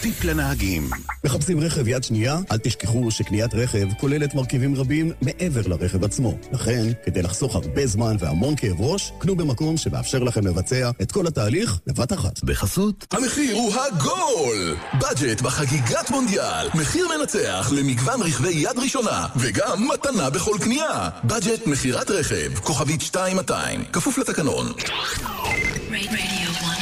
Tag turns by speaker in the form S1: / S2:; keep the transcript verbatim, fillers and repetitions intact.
S1: טיפ לנהגים.
S2: מחפשים רכב יד שנייה? אל תשכחו שקניית רכב כוללת מרכיבים רבים מעבר לרכב עצמו. לכן, כדי לחסוך הרבה זמן והמון כאב ראש, קנו במקום שמאפשר לכם לבצע את כל התהליך בבת אחת.
S1: בחסות
S3: המחיר הוא הגול! בדג'ט בחגיגת מונדיאל. מחיר מנצח למגוון רכבי יד ראשונה, וגם מתנה בכל קנייה. בדג'ט מחירת רכב, כוכבית שתיים מאתיים, כפוף לתקנון.